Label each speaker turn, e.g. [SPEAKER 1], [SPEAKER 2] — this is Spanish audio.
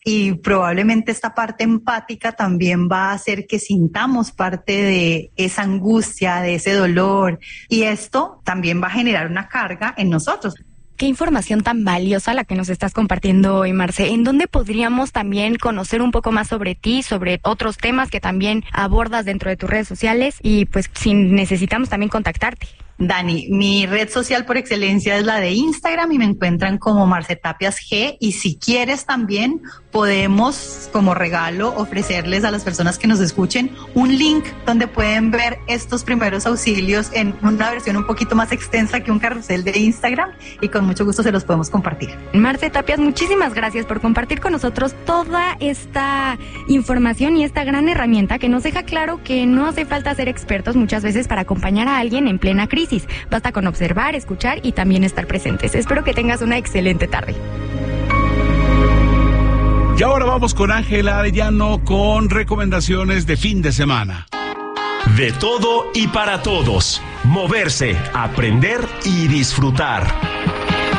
[SPEAKER 1] y probablemente esta parte empática también va a hacer que sintamos parte de esa angustia, de ese dolor, y esto también va a generar una carga en nosotros.
[SPEAKER 2] Qué información tan valiosa la que nos estás compartiendo hoy, Marce. ¿En dónde podríamos también conocer un poco más sobre ti, sobre otros temas que también abordas dentro de tus redes sociales? Y pues si necesitamos también contactarte.
[SPEAKER 1] Dani, mi red social por excelencia es la de Instagram y me encuentran como Marce Tapias G, y si quieres también podemos como regalo ofrecerles a las personas que nos escuchen un link donde pueden ver estos primeros auxilios en una versión un poquito más extensa que un carrusel de Instagram, y con mucho gusto se los podemos compartir.
[SPEAKER 2] Marce Tapias, muchísimas gracias por compartir con nosotros toda esta información y esta gran herramienta que nos deja claro que no hace falta ser expertos muchas veces para acompañar a alguien en plena crisis. Basta con observar, escuchar y también estar presentes. Espero que tengas una excelente tarde.
[SPEAKER 3] Y ahora vamos con Ángela Arellano con recomendaciones de fin de semana.
[SPEAKER 4] De todo y para todos. Moverse, aprender y disfrutar.